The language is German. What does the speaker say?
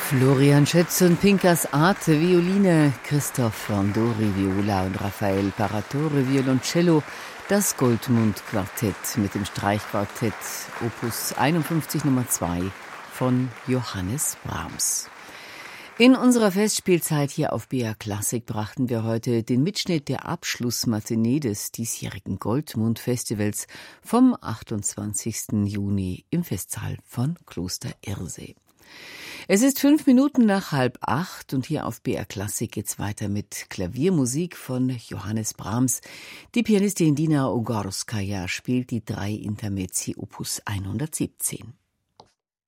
Florian Schütz und Pinkas Arte, Violine, Christoph Fandori, Viola und Raphael Paratore, Violoncello, das Goldmund-Quartett mit dem Streichquartett Opus 51 Nummer 2 von Johannes Brahms. In unserer Festspielzeit hier auf BR Klassik brachten wir heute den Mitschnitt der Abschlussmatinee des diesjährigen Goldmund-Festivals vom 28. Juni im Festsaal von Kloster Irsee. Es ist 5 Minuten nach 7:30 und hier auf BR Klassik geht's weiter mit Klaviermusik von Johannes Brahms. Die Pianistin Dina Ogorskaja spielt die 3 Intermezzi Opus 117.